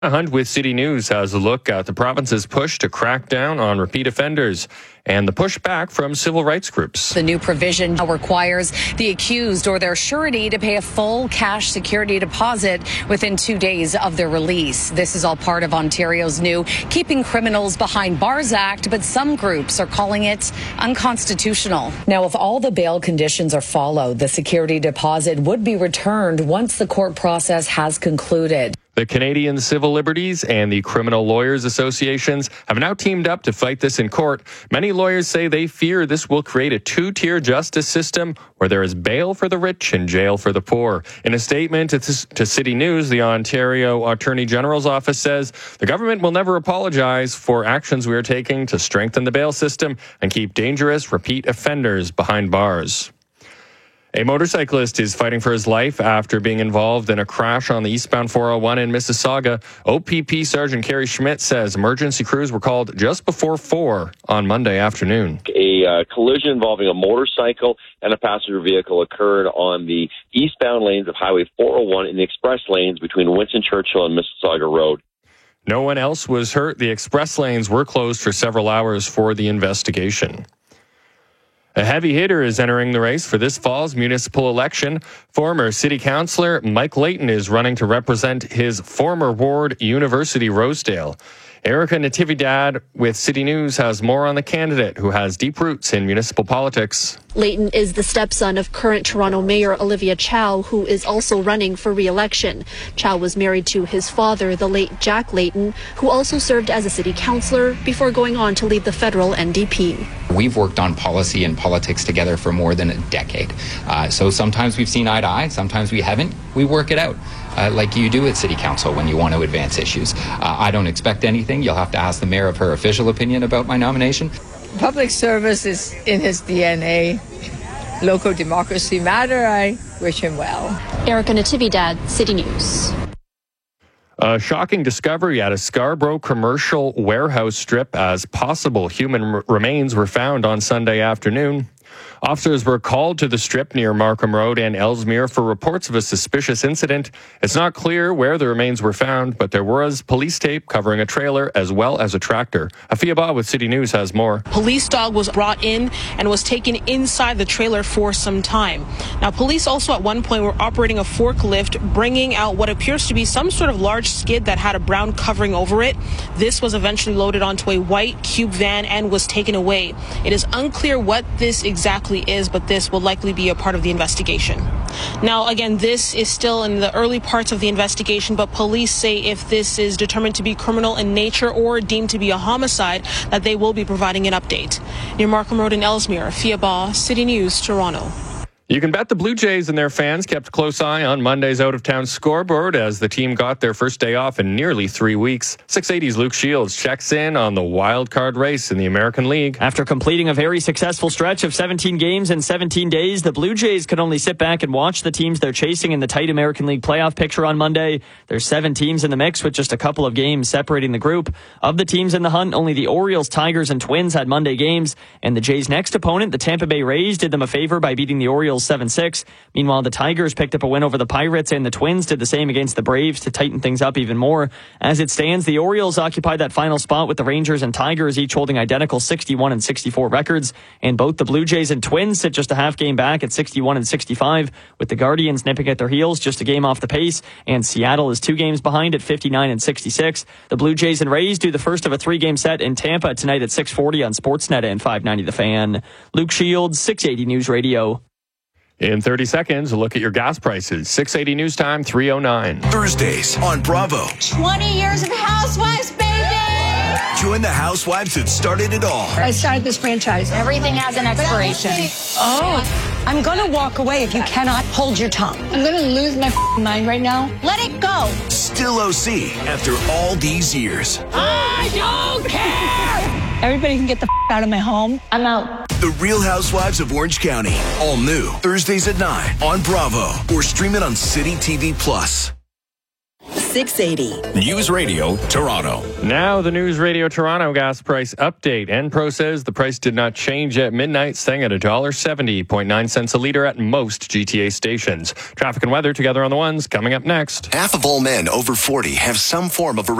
Hunt with City News has a look at the province's push to crack down on repeat offenders and the pushback from civil rights groups. The new provision now requires the accused or their surety to pay a full cash security deposit within 2 days of their release. This is all part of Ontario's new Keeping Criminals Behind Bars Act, but some groups are calling it unconstitutional. Now, if all the bail conditions are followed, the security deposit would be returned once the court process has concluded. The Canadian Civil Liberties and the Criminal Lawyers Associations have now teamed up to fight this in court. Many lawyers say they fear this will create a two-tier justice system where there is bail for the rich and jail for the poor. In a statement to City News, the Ontario Attorney General's office says the government will never apologize for actions we are taking to strengthen the bail system and keep dangerous repeat offenders behind bars. A motorcyclist is fighting for his life after being involved in a crash on the eastbound 401 in Mississauga. OPP Sergeant Kerry Schmidt says emergency crews were called just before 4 on Monday afternoon. A collision involving a motorcycle and a passenger vehicle occurred on the eastbound lanes of Highway 401 in the express lanes between Winston Churchill and Mississauga Road. No one else was hurt. The express lanes were closed for several hours for the investigation. A heavy hitter is entering the race for this fall's municipal election. Former city councillor Mike Layton is running to represent his former ward, University Rosedale. Erica Natividad with City News has more on the candidate who has deep roots in municipal politics. Layton is the stepson of current Toronto Mayor Olivia Chow, who is also running for re-election. Chow was married to his father, the late Jack Layton, who also served as a city councillor before going on to lead the federal NDP. We've worked on policy and politics together for more than a decade. So sometimes we've seen eye to eye, sometimes we haven't. We work it out. Like you do at City Council when you want to advance issues. I don't expect anything. You'll have to ask the mayor of her official opinion about my nomination. Public service is in his DNA. Local democracy matter. I wish him well. Erica Natividad, City News. A shocking discovery at a Scarborough commercial warehouse strip as possible human remains were found on Sunday afternoon. Officers were called to the strip near Markham Road and Ellesmere for reports of a suspicious incident. It's not clear where the remains were found, but there was police tape covering a trailer as well as a tractor. Afia Ba with City News has more. Police dog was brought in and was taken inside the trailer for some time. Now, police also at one point were operating a forklift, bringing out what appears to be some sort of large skid that had a brown covering over it. This was eventually loaded onto a white cube van and was taken away. It is unclear what this exactly is, but this will likely be a part of the investigation. Now, again, this is still in the early parts of the investigation, but police say if this is determined to be criminal in nature or deemed to be a homicide, that they will be providing an update. Near Markham Road in Ellesmere, Afia Ba, City News, Toronto. You can bet the Blue Jays and their fans kept a close eye on Monday's out-of-town scoreboard as the team got their first day off in nearly 3 weeks. 680's Luke Shields checks in on the wild card race in the American League. After completing a very successful stretch of 17 games in 17 days, the Blue Jays could only sit back and watch the teams they're chasing in the tight American League playoff picture on Monday. There's 7 teams in the mix with just a couple of games separating the group. Of the teams in the hunt, only the Orioles, Tigers, and Twins had Monday games, and the Jays' next opponent, the Tampa Bay Rays, did them a favor by beating the Orioles 7-6. Meanwhile, the Tigers picked up a win over the Pirates, and the Twins did the same against the Braves to tighten things up even more. As it stands, the Orioles occupy that final spot with the Rangers and Tigers each holding identical 61 and 64 records, and both the Blue Jays and Twins sit just a half game back at 61 and 65, with the Guardians nipping at their heels just a game off the pace, and Seattle is 2 games behind at 59 and 66. The Blue Jays and Rays do the first of a 3-game set in Tampa tonight at 6:40 on Sportsnet and 590 The Fan. Luke Shields, 680 News Radio. In 30 seconds, a look at your gas prices. 680 News Time, 3:09. Thursdays on Bravo. 20 years of Housewives, baby! Join the housewives that started it all. I started this franchise. Everything has an expiration. Oh, I'm going to walk away if you cannot hold your tongue. I'm going to lose my mind right now. Let it go. Still OC after all these years. I don't care! Everybody can get the out of my home. I'm out. The Real Housewives of Orange County. All new. Thursdays at 9 on Bravo. Or stream it on City TV Plus. 680. News Radio Toronto. Now the News Radio Toronto gas price update. Enpro says the price did not change at midnight, staying at $1.70.9 a litre at most GTA stations. Traffic and weather together on the ones coming up next. Half of all men over 40 have some form of a